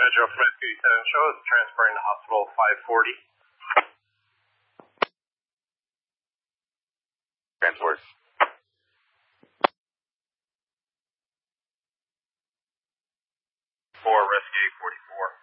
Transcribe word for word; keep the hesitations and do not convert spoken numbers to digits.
Metro from S Q seven show is transferring to hospital five forty. Transport. For Rescue eight forty-four.